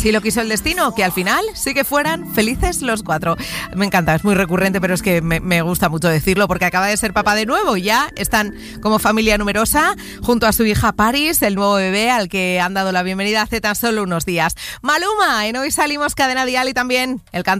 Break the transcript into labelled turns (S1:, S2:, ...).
S1: así lo quiso el destino, que al final sí que fueran felices los 4. Me encanta, es muy recurrente, pero es que me gusta mucho decirlo porque acaba de ser papá de nuevo y ya están como familia numerosa junto a su hija Paris, el nuevo bebé al que han dado la bienvenida hace tan solo unos días. Maluma, en Hoy Salimos Cadena Dial y también el cantante